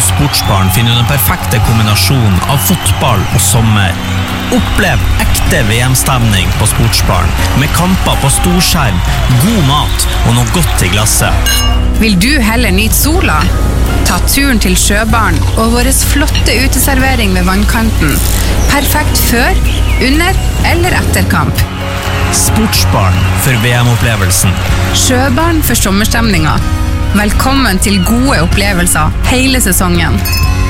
Sportsbaren finner du den perfekte kombinasjonen av fotball og sommer. Opplev ekte VM-stemning på Sportsbaren, med kamper på storskjerm, god mat og noe godt til glasset. Vil du heller nyte sola? Ta turen til Sjøbaren og våres flotte uteservering ved vannkanten. Perfekt før, under eller etter kamp. Sportsbaren for VM-opplevelsen. Sjøbaren for sommerstemninga. Velkommen til gode opplevelser hele sesongen.